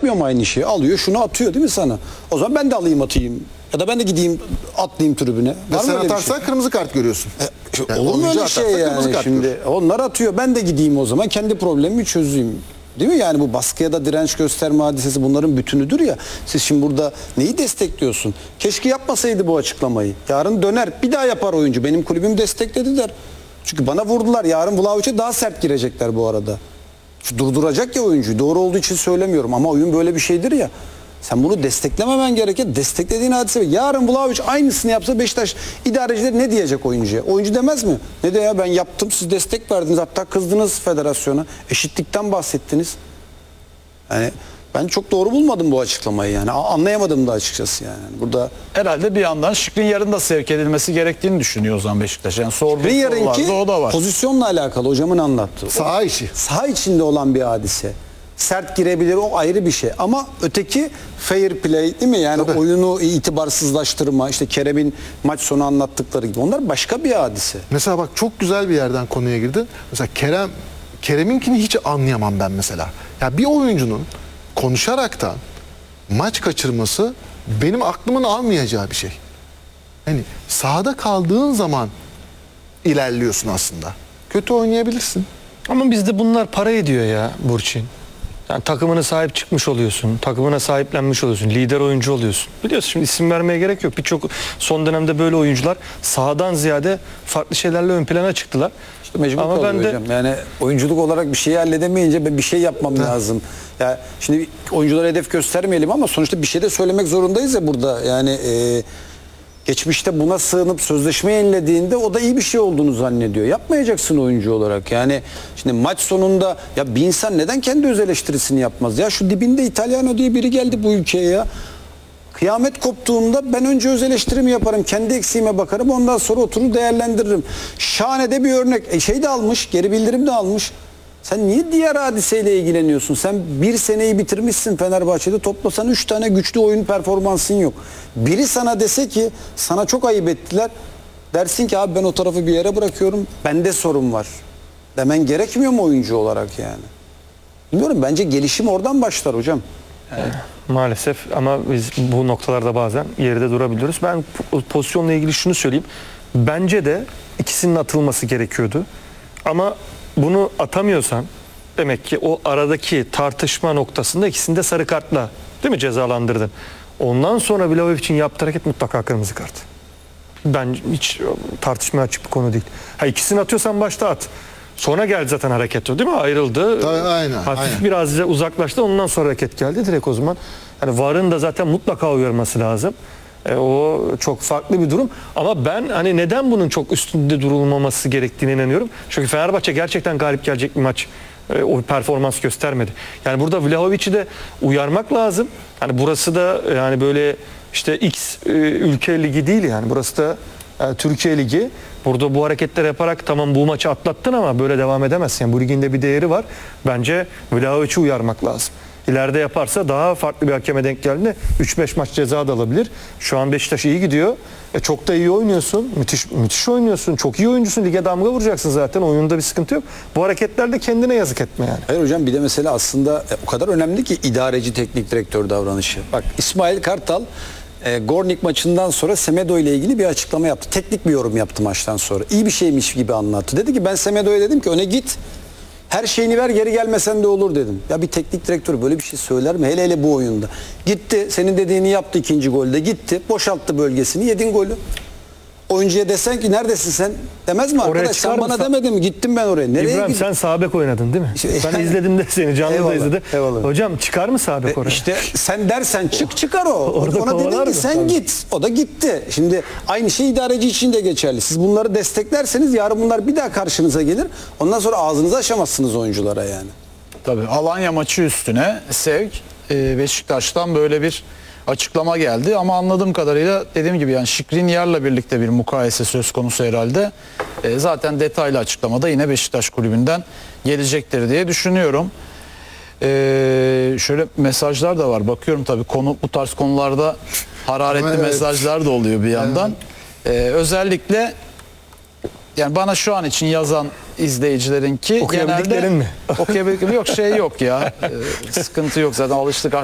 yapmıyor mu aynı şeyi? Alıyor şunu atıyor değil mi sana? O zaman ben de alayım atayım. Ya da ben de gideyim atlayayım tribüne. Ve sen öyle bir atarsan kırmızı kart görüyorsun. Yani olur mu öyle şey yani? Şimdi onlar atıyor, ben de gideyim o zaman kendi problemimi çözeyim. Değil mi? Yani bu baskıya da direnç gösterme hadisesi bunların bütünüdür ya. Siz şimdi burada neyi destekliyorsun? Keşke yapmasaydı bu açıklamayı. Yarın döner bir daha yapar oyuncu. Benim kulübüm destekledi der. Çünkü bana vurdular. Yarın Vlahovic'e daha sert girecekler bu arada. Şu durduracak ya oyuncuyu. Doğru olduğu için söylemiyorum ama oyun böyle bir şeydir ya. Sen bunu desteklememen gerekir. Desteklediğin hadise. Yarın Vlahovic aynısını yapsa Beşiktaş idarecileri ne diyecek oyuncuya? Oyuncu demez mi? Ne de ya ben yaptım siz destek verdiniz. Hatta kızdınız federasyona. Eşitlikten bahsettiniz. Yani ben çok doğru bulmadım bu açıklamayı yani. Anlayamadım da açıkçası yani. Burada herhalde bir yandan Skriniar'ın da sevk edilmesi gerektiğini düşünüyor o zaman Beşiktaş. Yani sorduğu Skriniar'ınki o da var. pozisyonla alakalı hocamın anlattığı. Saha işi. Saha içinde olan bir hadise. Sert girebilir o ayrı bir şey ama öteki fair play değil mi? Yani tabii, oyunu itibarsızlaştırma işte Kerem'in maç sonu anlattıkları gibi onlar başka bir hadise. Mesela bak çok güzel bir yerden konuya girdi. Mesela Kerem'inkini hiç anlayamam ben mesela. Ya bir oyuncunun konuşaraktan maç kaçırması benim aklımın almayacağı bir şey. Hani sahada kaldığın zaman ilerliyorsun aslında. Kötü oynayabilirsin. Ama bizde bunlar para ediyor ya Burçin. Yani takımına sahip çıkmış oluyorsun. Takımına sahiplenmiş oluyorsun. Lider oyuncu oluyorsun. Biliyorsun şimdi isim vermeye gerek yok. Birçok son dönemde böyle oyuncular sahadan ziyade farklı şeylerle ön plana çıktılar. İşte mecbur ama kalıyor ben de hocam. Yani oyunculuk olarak bir şeyi halledemeyince ben bir şey yapmam lazım. Ya şimdi oyunculara hedef göstermeyelim ama sonuçta bir şey de söylemek zorundayız ya burada. Yani geçmişte buna sığınıp sözleşme yenilediğinde o da iyi bir şey olduğunu zannediyor. Yapmayacaksın oyuncu olarak. Yani şimdi maç sonunda ya bir insan neden kendi öz eleştirisini yapmaz? Ya şu dibinde İtalyano diye biri geldi bu ülkeye ya. Kıyamet koptuğunda ben önce öz eleştirimi yaparım. Kendi eksiğime bakarım. Ondan sonra oturur değerlendiririm. Şahane de bir örnek. Şey de almış. Geri bildirim de almış. Sen niye diğer hadiseyle ilgileniyorsun? Sen bir seneyi bitirmişsin Fenerbahçe'de. Toplasan 3 tane güçlü oyun performansın yok. Biri sana dese ki sana çok ayıp ettiler. Dersin ki abi ben o tarafı bir yere bırakıyorum. Bende sorun var. Demen gerekmiyor mu oyuncu olarak yani? Bilmiyorum. Bence gelişim oradan başlar hocam. maalesef ama biz bu noktalarda bazen yerinde durabiliyoruz. Ben pozisyonla ilgili şunu söyleyeyim. Bence de ikisinin atılması gerekiyordu. Ama bunu atamıyorsan demek ki o aradaki tartışma noktasında ikisini de sarı kartla değil mi cezalandırdın. Ondan sonra Vlahovic için yaptığı hareket mutlaka kırmızı kart. Ben hiç tartışmaya açık bir konu değil. Ha ikisini atıyorsan başta at. Sonra geldi zaten hareket o değil mi? Ayrıldı. Aynen. Hafif biraz uzaklaştı. Ondan sonra hareket geldi direkt o zaman. Yani VAR'ın da zaten mutlaka uyarması lazım. O çok farklı bir durum. Ama ben hani neden bunun çok üstünde durulmaması gerektiğine inanıyorum. Çünkü Fenerbahçe gerçekten galip gelecek bir maç o performans göstermedi. Yani burada Vlahovic'i de uyarmak lazım. Hani burası da yani böyle işte X ülke ligi değil yani. Burası da Türkiye Ligi. Burada bu hareketler yaparak tamam bu maçı atlattın ama böyle devam edemezsin. Yani bu ligin de bir değeri var. Bence Vlahovic'i uyarmak lazım. İleride yaparsa daha farklı bir hakeme denk geldiğinde 3-5 maç ceza da alabilir. Şu an Beşiktaş iyi gidiyor. Çok da iyi oynuyorsun. Müthiş oynuyorsun. Çok iyi oyuncusun. Lige damga vuracaksın zaten. Oyunda bir sıkıntı yok. Bu hareketlerde kendine yazık etme yani. Hayır hocam bir de mesela aslında o kadar önemli ki idareci teknik direktör davranışı. Bak İsmail Kartal Gornik maçından sonra Semedo ile ilgili bir açıklama yaptı. Teknik bir yorum yaptı maçtan sonra. İyi bir şeymiş gibi anlattı. Dedi ki ben Semedo'ya dedim ki öne git. Her şeyini ver geri gelmesen de olur dedim. Ya bir teknik direktör böyle bir şey söyler mi? Hele hele bu oyunda. Gitti senin dediğini yaptı ikinci golde gitti. Boşalttı bölgesini yedin golü. Oyuncuya desen ki neredesin sen demez mi arkadaş? Sen bana demedin mi? Gittim ben oraya. Nereye İbrahim sen sağ bek oynadın değil mi? Ben izledim de seni canlı da izledim. Eyvallah. Hocam çıkar mı sağ bek oraya? İşte sen dersen çıkar o. Orada Ona dedin ki mı? sen Tabii. git. O da gitti. Şimdi aynı şey idareci için de geçerli. Siz bunları desteklerseniz yarın bunlar bir daha karşınıza gelir. Ondan sonra ağzınızı açamazsınız oyunculara yani. Tabii Alanya maçı üstüne sevk Beşiktaş'tan böyle bir açıklama geldi ama anladığım kadarıyla dediğim gibi yani Skriniar'la birlikte bir mukayese söz konusu herhalde. Zaten detaylı açıklamada yine Beşiktaş kulübünden gelecektir diye düşünüyorum. Şöyle mesajlar da var. Bakıyorum tabii bu tarz konularda hararetli Evet. mesajlar da oluyor bir yandan. Özellikle yani bana şu an için yazan izleyicilerin ki Okuyabildiklerin genelde mi? okuyabildiklerim yok şey yok ya. Sıkıntı yok zaten alıştık